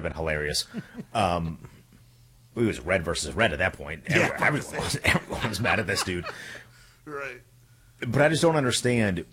have been hilarious. It was red versus red at that point. Everyone was mad at this dude. Right. But I just don't understand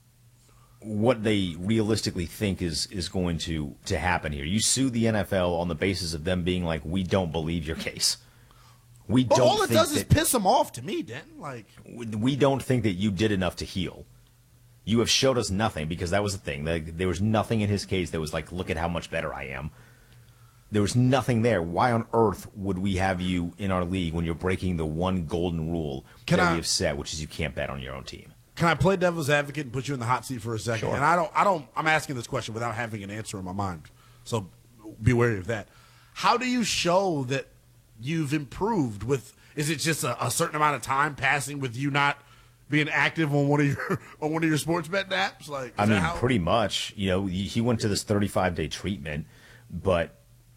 what they realistically think is going to happen here. You sue the NFL on the basis of them being like, we don't believe your case. But all it does is piss them off to me, Denton. Like, we don't think that you did enough to heal. You have showed us nothing, because that was the thing. There was nothing in his case that was like, look at how much better I am. There was nothing there. Why on earth would we have you in our league when you're breaking the one golden rule we have set, which is you can't bet on your own team? Can I play devil's advocate and put you in the hot seat for a second? Sure. And I'm asking this question without having an answer in my mind, so be wary of that. How do you show that you've improved? Is it just a certain amount of time passing with you not being active on one of your sports betting apps? Like, pretty much. He went to this 35-day treatment, but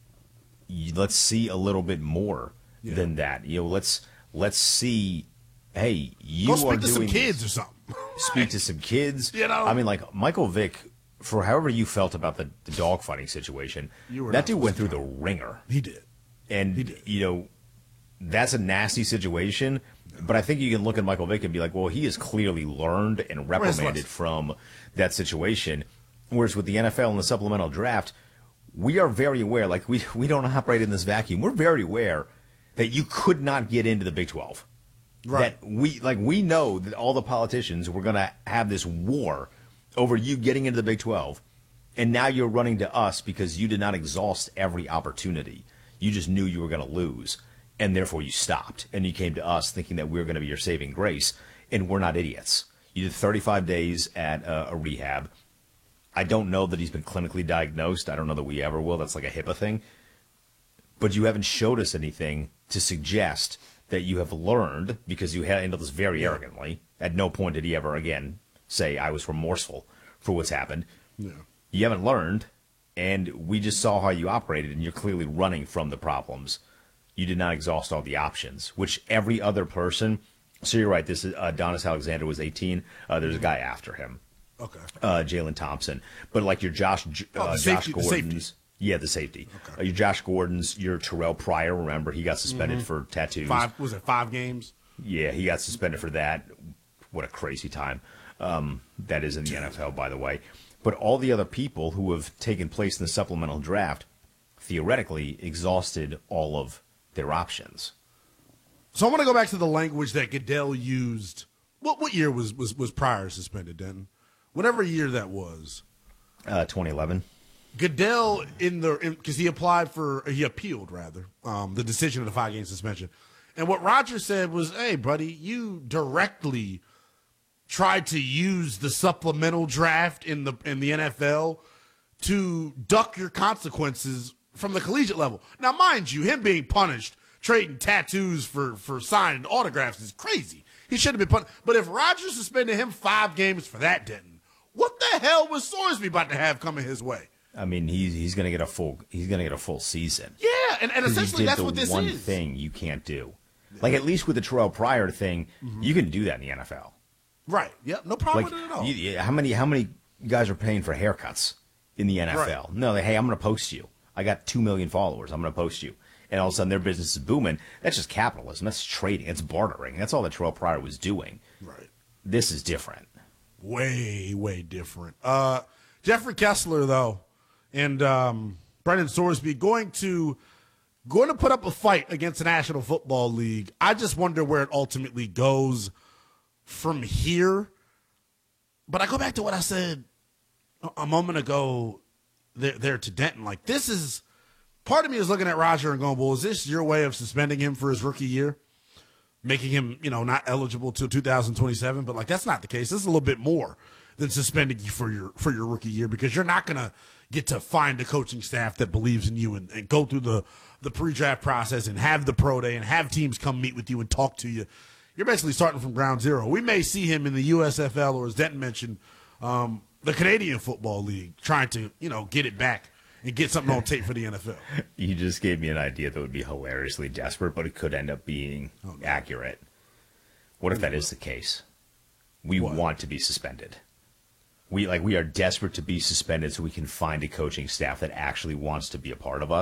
let's see a little bit more than that. Let's see. Hey, you go speak are to doing some kids or something. Speak to some kids. Like Michael Vick, for however you felt about the dogfighting situation, that dude went through the ringer. He did. And, he did. That's a nasty situation. But I think you can look at Michael Vick and be like, well, he has clearly learned and reprimanded from that situation. Whereas with the NFL and the supplemental draft, we are very aware, like we don't operate in this vacuum. We're very aware that you could not get into the Big 12. Right. That we know that all the politicians were going to have this war over you getting into the Big 12, and now you're running to us because you did not exhaust every opportunity. You just knew you were going to lose, and therefore you stopped, and you came to us thinking that we were going to be your saving grace, and we're not idiots. You did 35 days at a rehab. I don't know that he's been clinically diagnosed. I don't know that we ever will. That's like a HIPAA thing. But you haven't showed us anything to suggest that you have learned, because you handled this very arrogantly. At no point did he ever again say, I was remorseful for what's happened. Yeah. You haven't learned, and we just saw how you operated, and you're clearly running from the problems. You did not exhaust all the options, which every other person. So you're right. This is Adonis Alexander was 18. There's a guy after him. Okay. Jalen Thompson. But like your Josh Gordon's. Yeah, the safety. Okay. Your Josh Gordon's, your Terrell Pryor, remember, he got suspended for tattoos. 5 games? Yeah, he got suspended for that. What a crazy time that is in the NFL, by the way. But all the other people who have taken place in the supplemental draft theoretically exhausted all of their options. So I want to go back to the language that Goodell used. What year was Pryor suspended, then? Whatever year that was. 2011. Goodell, because he appealed the decision of the 5-game suspension. And what Rodgers said was, hey, buddy, you directly tried to use the supplemental draft in the NFL to duck your consequences from the collegiate level. Now, mind you, him being punished, trading tattoos for signed autographs is crazy. He should have been punished. But if Rodgers suspended him 5 games for that, Denton, what the hell was Sorsby about to have coming his way? I mean, he's going to get a full season. Yeah, and essentially that's what this is. One thing you can't do. Like, at least with the Terrell Pryor thing, you can do that in the NFL. Right. Yep. No problem with it at all. How many guys are paying for haircuts in the NFL? Right. No, hey, I'm going to post you. I got 2 million followers. I'm going to post you. And all of a sudden their business is booming. That's just capitalism. That's trading. That's bartering. That's all that Terrell Pryor was doing. Right. This is different. Way, way different. Jeffrey Kessler, though, and Brendan Sorsby going to put up a fight against the National Football League. I just wonder where it ultimately goes from here. But I go back to what I said a moment ago there to Denton. Like, this is part of me is looking at Roger and going, well, is this your way of suspending him for his rookie year? Making him, not eligible till 2027, but like that's not the case. This is a little bit more than suspending you for your rookie year, because you're not gonna get to find a coaching staff that believes in you and go through the pre-draft process and have the pro day and have teams come meet with you and talk to you. You're basically starting from ground zero. We may see him in the USFL, or as Denton mentioned, the Canadian Football League, trying to get it back and get something on tape for the NFL. You just gave me an idea that would be hilariously desperate, but it could end up being accurate. What if that is the case? We want to be suspended. We are desperate to be suspended so we can find a coaching staff that actually wants to be a part of us.